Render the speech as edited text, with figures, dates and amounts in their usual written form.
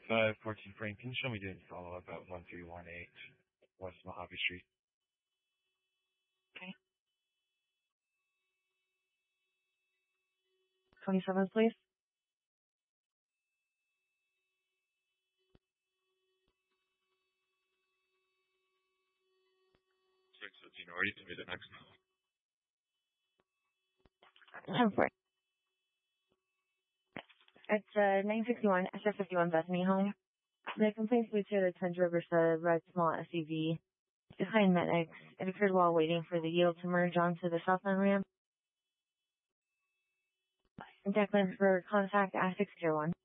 514 Frank, can you show me the follow-up at 1318 West Mojave Street? Okay. 27th, please. So do you know already to be the next one? 10-4. It's 961 SF51 Bethany home. The complaint due to the Tundra Versa red small SUV behind Met X. It occurred while waiting for the yield to merge onto the southbound ramp. Declan for contact at 601.